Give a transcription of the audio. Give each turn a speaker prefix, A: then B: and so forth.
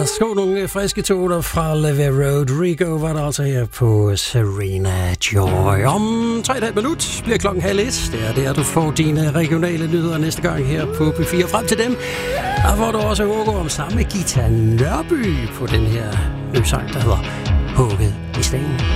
A: Skål nogle friske toner fra Levy Rodrigo var der altså her på Serena Joy. Om 3,5 minut bliver klokken 12:30. Det er der, du får dine regionale nyheder næste gang her på P4. Frem til dem, der får du også Hugo om sammen med Gita Nørby på den her nye sang, der hedder Hugget i sten.